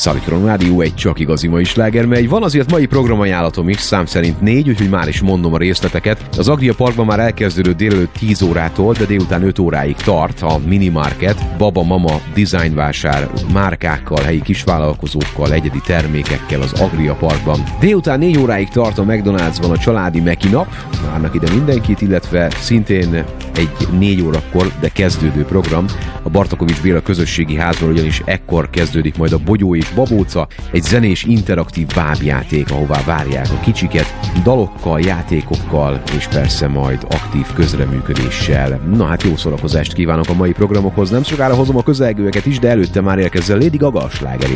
Szalikaron Rádió egy csak igazi mai sláger, mely van azért mai programajánlatom is, szám szerint 4, úgyhogy már is mondom a részleteket. Az Agria Parkban már elkezdődő délelőtt 10 órától, de délután 5 óráig tart a Mini Market, baba-mama designvásár, márkákkal, helyi kisvállalkozókkal, egyedi termékekkel az Agria Parkban. Délután 4 óráig tart a McDonald'sban a családi Meki nap, várnak ide mindenkit, illetve szintén egy 4 órakor, de kezdődő program a Bartakovics Béla közösségi házban, ugyanis ekkor kezdődik majd a Bogyó és Babóca, egy zenés interaktív bábjáték, ahová várják a kicsiket, dalokkal, játékokkal, és persze majd aktív közreműködéssel. Na hát jó szórakozást kívánok a mai programokhoz, nem sokára hozom a közelgőeket is, de előtte már érkezzen Lady Gaga a slágeré.